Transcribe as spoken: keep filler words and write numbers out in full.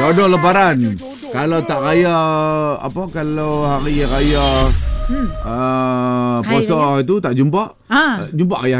Jodoh lebaran. Kalau tak raya apa kalau hari raya hmm. uh, puasa itu tak jumpa. Ha. Jumpa ayah